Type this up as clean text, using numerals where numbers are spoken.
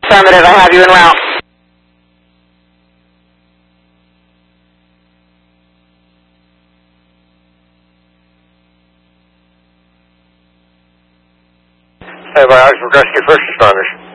Affirmative, I have you en route. Hey, by Oxford Rescue First Responders.